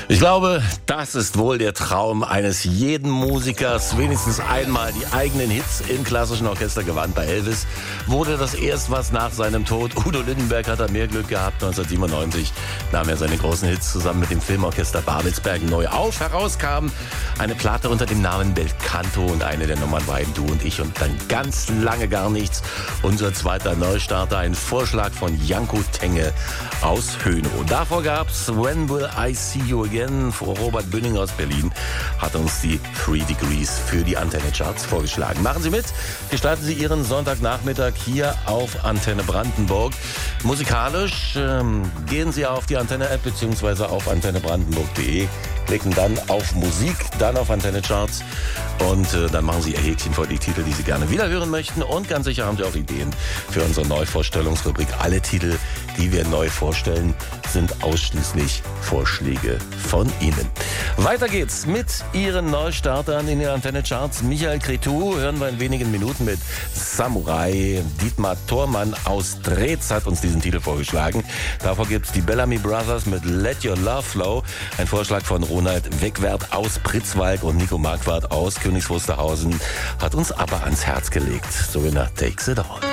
Ich glaube, das ist wohl der Traum eines jeden Musikers, wenigstens einmal die eigenen Hits im klassischen Orchestergewand. Bei Elvis wurde das erst was nach seinem Tod. Udo Lindenberg hat da mehr Glück gehabt. 1997 nahm er seine großen Hits zusammen mit dem Filmorchester Babelsberg neu auf. Herauskam eine Platte unter dem Namen Belcanto und eine der Nummern war eben Du und Ich und dann ganz lange gar nichts. Unser zweiter Neustarter, ein Vorschlag von Janko Tenge aus Hönow. Davor gab's When Will I See You Again? Robert Bünning aus Berlin hat uns die 3 Degrees für die Antenne Charts vorgeschlagen. Machen Sie mit, gestalten Sie Ihren Sonntagnachmittag hier auf Antenne Brandenburg. Musikalisch gehen Sie auf die Antenne-App bzw. auf antennebrandenburg.de, klicken dann auf Musik, dann auf Antenne Charts und dann machen Sie Ihr Häkchen vor die Titel, die Sie gerne wiederhören möchten und ganz sicher haben Sie auch Ideen für unsere Neuvorstellungsrubrik. Alle Titel, die wir neu vorstellen, sind ausschließlich Vorschläge von Ihnen. Weiter geht's mit Ihren Neustartern in den Antenne Charts. Michael Cretu hören wir in wenigen Minuten mit Samurai. Dietmar Thormann aus Drez hat uns diesen Titel vorgeschlagen. Davor gibt's die Bellamy Brothers mit Let Your Love Flow. Ein Vorschlag von Ronald Wegwert aus Pritzwalk und Nico Marquardt aus Königs Wusterhausen hat uns aber ans Herz gelegt. So wie nach Takes It On.